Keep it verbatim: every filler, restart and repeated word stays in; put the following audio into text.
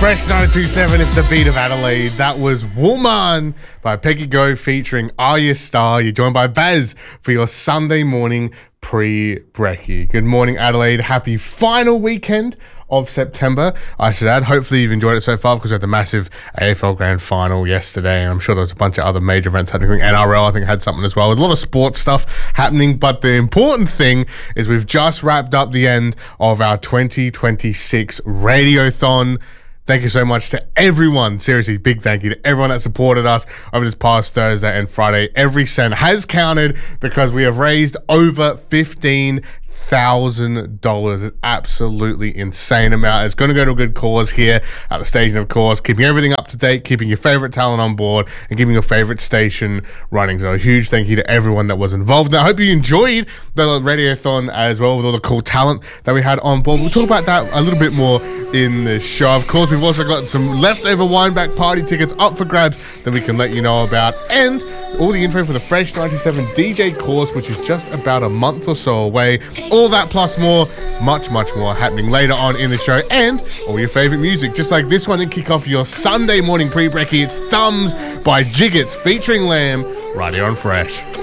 Fresh ninety-two point seven, it's the beat of Adelaide. That was Woman by Peggy Go featuring Are You Star. You're joined by Baz for your Sunday morning pre-brekkie. Good morning, Adelaide. Happy final weekend of September, I should add. Hopefully you've enjoyed it so far because we had the massive A F L Grand Final yesterday, and I'm sure there was a bunch of other major events happening. N R L, I think, had something as well. There's a lot of sports stuff happening, but the important thing is we've just wrapped up the end of our twenty twenty-six Radiothon. Thank you so much to everyone. Seriously, big thank you to everyone that supported us over this past Thursday and Friday. Every cent has counted because we have raised over fifteen thousand dollars. It's absolutely insane amount. It's going to go to a good cause here at the station, of course, keeping everything up to date, keeping your favorite talent on board, and keeping your favorite station running. So a huge thank you to everyone that was involved. Now, I hope you enjoyed the Radiothon as well with all the cool talent that we had on board. We'll talk about that a little bit more in the show. Of course, we've also got some leftover Wineback party tickets up for grabs that we can let you know about, and all the info for the Fresh ninety-seven D J course, which is just about a month or so away. All that plus more, much, much more happening later on in the show, and all your favorite music, just like this one to kick off your Sunday morning pre-brekkie. It's Thumbs by Jiggets featuring Lamb right here on Fresh.